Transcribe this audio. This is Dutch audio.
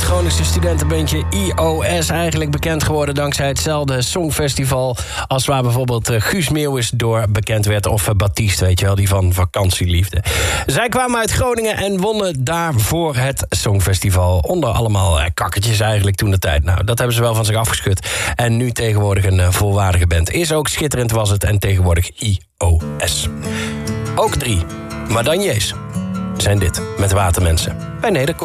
Groningse studentenbandje IOS. Eigenlijk bekend geworden dankzij hetzelfde songfestival als waar bijvoorbeeld Guus Meeuwis door bekend werd. Of Baptiste, weet je wel, die van Vakantieliefde. Zij kwamen uit Groningen en wonnen daarvoor het songfestival. Onder allemaal kakkertjes eigenlijk toen de tijd. Nou, dat hebben ze wel van zich afgeschud. En nu tegenwoordig een volwaardige band. Is ook schitterend was het en tegenwoordig IOS. Ook 3 Madaniers zijn dit met Watermensen bij Nederkoorts.